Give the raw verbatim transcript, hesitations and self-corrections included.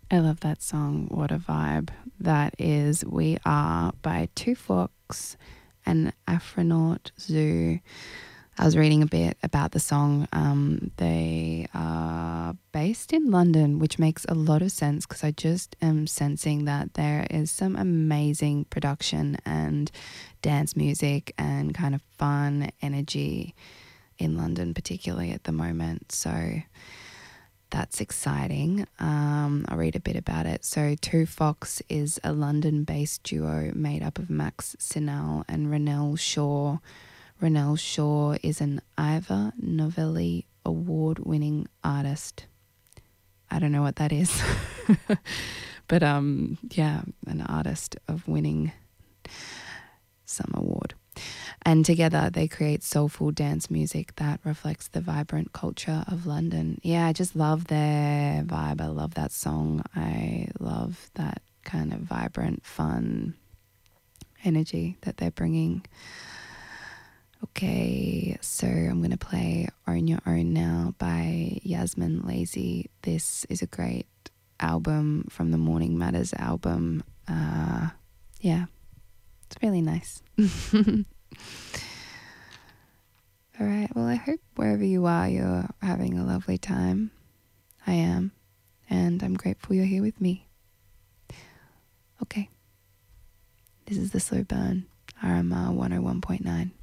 I love that song. What a vibe. That is We Are by Two Fox and Afronaut Zoo. I was reading a bit about the song. Um, they are based in London, which makes a lot of sense because I just am sensing that there is some amazing production and dance music and kind of fun energy in London, particularly at the moment. So that's exciting. Um, I'll read a bit about it. So Two Fox is a London-based duo made up of Max Sinal and Renelle Shaw. Renelle Shaw is an Ivor Novelli award-winning artist. I don't know what that is, but um, yeah, an artist of winning some award. And together they create soulful dance music that reflects the vibrant culture of London. Yeah, I just love their vibe. I love that song. I love that kind of vibrant, fun energy that they're bringing. Okay, so I'm going to play Own Your Own now by Yasmin Lazy. This is a great album from the Morning Matters album. Uh, yeah, it's really nice. All right, well, I hope wherever you are, you're having a lovely time. I am, and I'm grateful you're here with me. Okay, this is The Slow Burn, R M R one oh one point nine.